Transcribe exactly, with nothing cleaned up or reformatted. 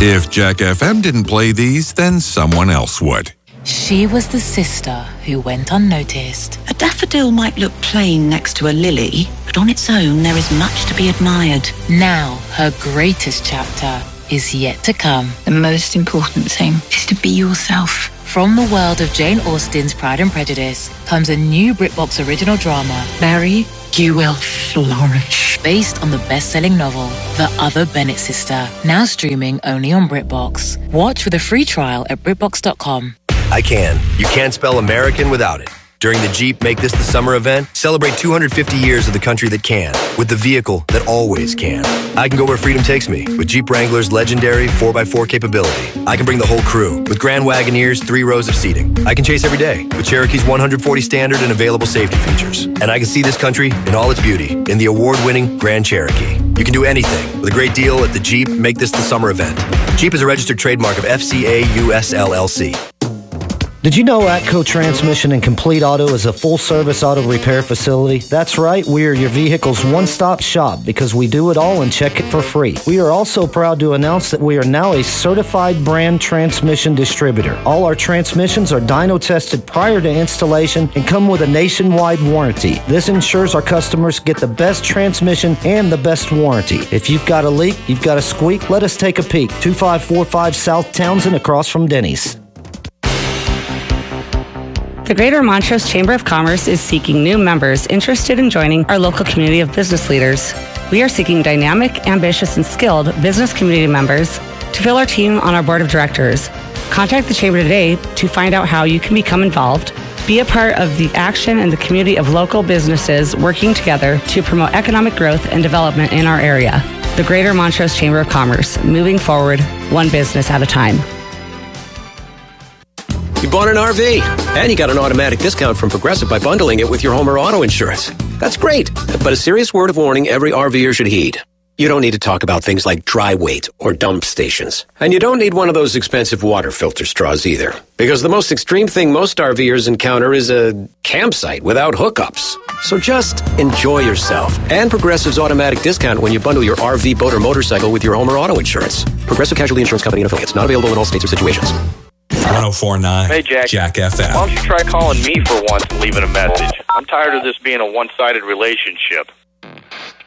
If Jack F M didn't play these, then someone else would. She was the sister who went unnoticed. A daffodil might look plain next to a lily, but on its own there is much to be admired. Now, her greatest chapter is yet to come. The most important thing is to be yourself. From the world of Jane Austen's Pride and Prejudice comes a new BritBox original drama, Mary, you will flourish. Based on the best-selling novel, The Other Bennet Sister, now streaming only on BritBox. Watch with a free trial at BritBox dot com. I can. You can't spell American without it. During the Jeep Make This the Summer event, celebrate two hundred fifty years of the country that can, with the vehicle that always can. I can go where freedom takes me, with Jeep Wrangler's legendary four by four capability. I can bring the whole crew, with Grand Wagoneer's three rows of seating. I can chase every day, with Cherokee's one hundred forty standard and available safety features. And I can see this country in all its beauty, in the award-winning Grand Cherokee. You can do anything, with a great deal at the Jeep Make This the Summer event. Jeep is a registered trademark of F C A U S L L C. Did you know Atco Transmission and Complete Auto is a full-service auto repair facility? That's right, we are your vehicle's one-stop shop because we do it all and check it for free. We are also proud to announce that we are now a certified brand transmission distributor. All our transmissions are dyno tested prior to installation and come with a nationwide warranty. This ensures our customers get the best transmission and the best warranty. If you've got a leak, you've got a squeak, let us take a peek. two five four five South Townsend across from Denny's. The Greater Montrose Chamber of Commerce is seeking new members interested in joining our local community of business leaders. We are seeking dynamic, ambitious, and skilled business community members to fill our team on our board of directors. Contact the Chamber today to find out how you can become involved, be a part of the action and the community of local businesses working together to promote economic growth and development in our area. The Greater Montrose Chamber of Commerce, moving forward one business at a time. You bought an R V, and you got an automatic discount from Progressive by bundling it with your home or auto insurance. That's great, but a serious word of warning every RVer should heed. You don't need to talk about things like dry weight or dump stations. And you don't need one of those expensive water filter straws either. Because the most extreme thing most RVers encounter is a campsite without hookups. So just enjoy yourself. And Progressive's automatic discount when you bundle your R V, boat, or motorcycle with your home or auto insurance. Progressive Casualty Insurance Company and affiliates. Not available in all states or situations. one oh four point nine Hey, Jack. Jack F M. Why don't you try calling me for once and leaving a message? I'm tired of this being a one-sided relationship.